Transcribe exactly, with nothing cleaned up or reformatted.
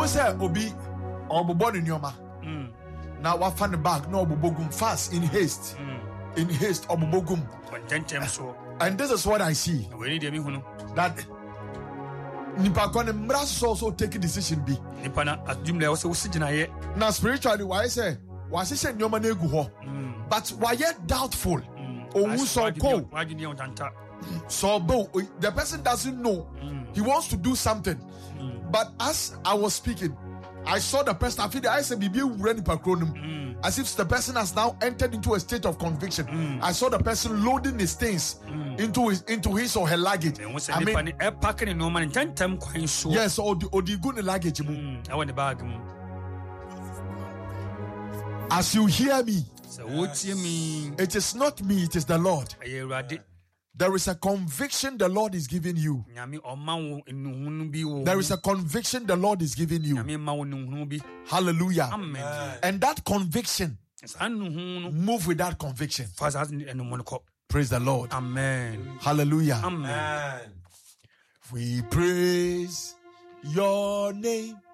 say obi obobo ni nyoma. Now what find the bag no obobogum fast in haste. In haste obobogum. And this is what I see. That nipa kone mras also take a decision be. Nipa na adumle also sigina ye. Now spiritually why say why say nyoma na egu ho. But why yet doubtful? Oh, so cold. So the person doesn't know. He wants to do something. But as I was speaking, I saw the person. I feel the I said, mm. as if the person has now entered into a state of conviction. Mm. I saw the person loading his things mm. into his into his or her luggage. I mean, yes, or the or the good luggage. Mm. I want the bag. As you hear me, it is not me, it is the Lord. There is a conviction the Lord is giving you. There is a conviction the Lord is giving you. Hallelujah. Amen. And that conviction, move with that conviction. Praise the Lord. Amen. Hallelujah. Amen. We praise your name.